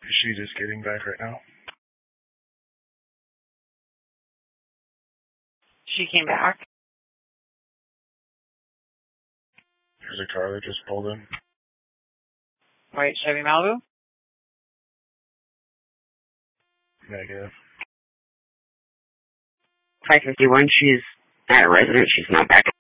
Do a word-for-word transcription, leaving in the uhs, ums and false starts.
Is she just getting back right now? She came back. There's a car that just pulled in. White Chevy Malibu? Negative. five fifty-one, she's at a residence. She's not back.